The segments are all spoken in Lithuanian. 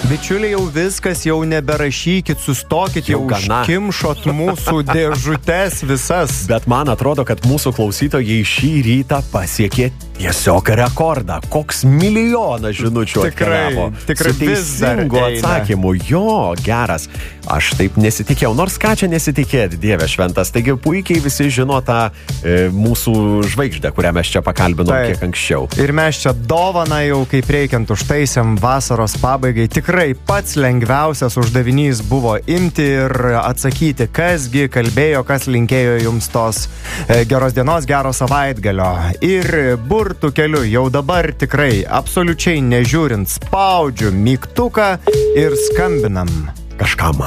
Bičiuliai, jau viskas, jau neberašykit, sustokit, jau užkimšot mūsų dėžutes visas. Bet man atrodo, kad mūsų klausytojai šį rytą pasiekė tiesiog rekordą. Koks milijonas žinučių atkeliavo. Tikrai vis dar atsakymų. Jo, geras. Aš taip nesitikėjau, nors ką čia nesitikėti, Dieve šventas. Taigi puikiai visi žino tą mūsų žvaigždę, kurią mes čia pakalbinom kiek anksčiau. Ir mes čia dovaną jau kaip reikiant užtaisėm vasaros pabaigai. Tikrai pats lengviausias uždavinys buvo imti ir atsakyti, kasgi kalbėjo, kas linkėjo jums tos geros dienos, gero savaitgalio. Ir burtų keliu jau dabar tikrai absoliučiai nežiūrint spaudžiu mygtuką ir skambinam kažkam.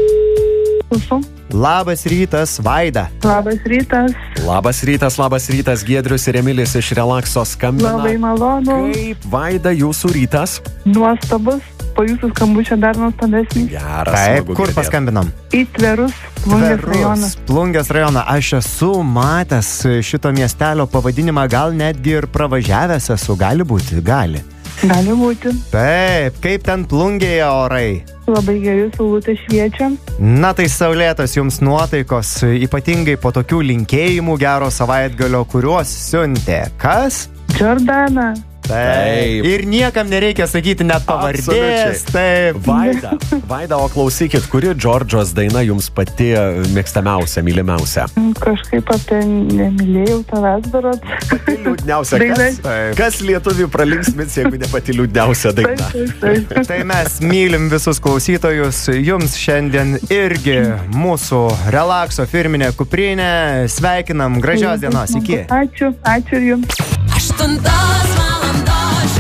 Labas rytas, Vaida. Labas rytas. Labas rytas, Giedrius ir Emilis iš Relaxo skambina. Labai malonu. Kaip, Vaida, jūsų rytas? Nuostabus, po jūsų skambučio dar nuostabesnis. Geras. Taip, kur paskambinam? Į Tverus, Plungės rajoną. Plungės rajoną. Aš esu matęs šito miestelio pavadinimą, gal netgi ir pravažiavęs esu, gali būti, gali. Gali būti. Taip, kaip ten Plungėje orai? Labai geri, saulutė šviečia. Na tai saulėtos jums nuotaikos, ypatingai po tokių linkėjimų gero savaitgalio, kuriuos siuntė. Kas? Jordana. Taip. Ir niekam nereikia sakyti net pavardės. Taip. Vaida, o klausykit, kuri Džordžos daina jums pati mėgstamiausia, mylimiausia? Kažkaip apie nemylėjau tavęs darot. Pati liūdniausia. Kas lietuvių pralinksmins, jeigu ne pati liūdniausia daina? Tai mes mylim visus klausytojus. Jums šiandien irgi mūsų Relaxo firminė kuprinė. Sveikinam, gražios dienos. Iki. Ačiū ir jums. 8 valandos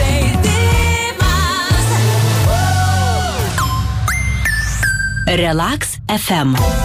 žaidimas. Relax FM.